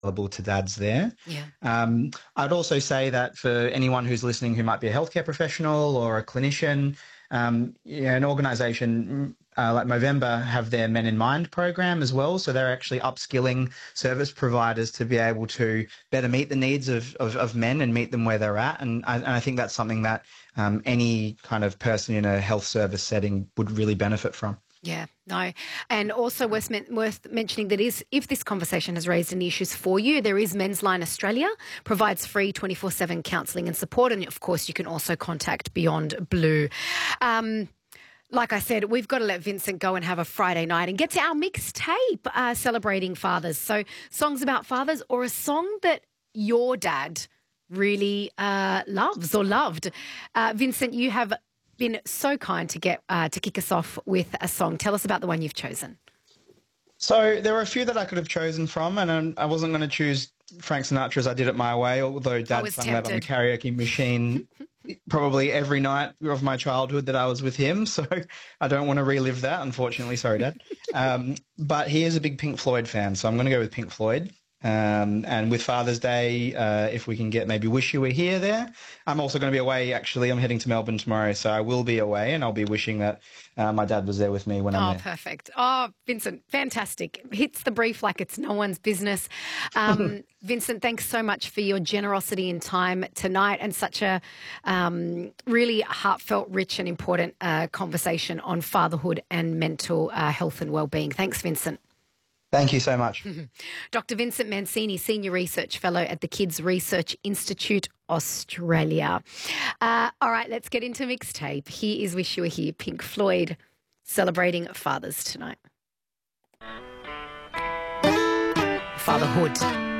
available to dads there. Yeah. I'd also say that for anyone who's listening who might be a healthcare professional or a clinician, an organisation like Movember have their Men in Mind program as well. So they're actually upskilling service providers to be able to better meet the needs of men and meet them where they're at. And I think that's something that any kind of person in a health service setting would really benefit from. Yeah, no. And also worth mentioning that if this conversation has raised any issues for you, there is Men's Line Australia, provides free 24/7 counselling and support. And, of course, you can also contact Beyond Blue. Like I said, we've got to let Vincent go and have a Friday night and get to our mixtape celebrating fathers. So songs about fathers or a song that your dad really loves or loved. Vincent, you have been so kind to get to kick us off with a song. Tell us about the one you've chosen. So there were a few that I could have chosen from, and I wasn't going to choose Frank Sinatra as I did it my way, although Dad sung that on the karaoke machine probably every night of my childhood that I was with him. So I don't want to relive that, unfortunately. Sorry, Dad. But he is a big Pink Floyd fan, so I'm going to go with Pink Floyd. And with Father's Day, if we can get maybe Wish You Were Here there. I'm also going to be away, actually. I'm heading to Melbourne tomorrow, so I will be away, and I'll be wishing that my dad was there with me when I'm there. Oh, perfect. Oh, Vincent, fantastic. Hits the brief like it's no one's business. Vincent, thanks so much for your generosity and time tonight and such a really heartfelt, rich and important conversation on fatherhood and mental health and wellbeing. Thanks, Vincent. Thank you so much. Dr. Vincent Mancini, Senior Research Fellow at the Kids Research Institute, Australia. All right, let's get into mixtape. Here is Wish You Were Here, Pink Floyd, celebrating fathers tonight. Fatherhood.